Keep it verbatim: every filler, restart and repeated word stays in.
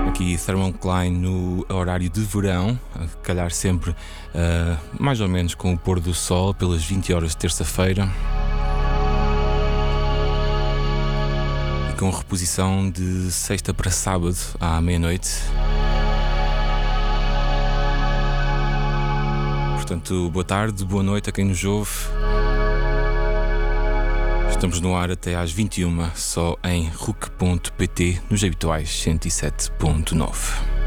Aqui Thermal Klein no horário de verão, calhar sempre uh, mais ou menos com o pôr do sol, pelas vinte horas de terça-feira. E com reposição de sexta para sábado à meia-noite. Portanto, boa tarde, boa noite a quem nos ouve. Estamos no ar até às vinte e uma, só em R U C ponto P T, nos habituais cento e sete ponto nove.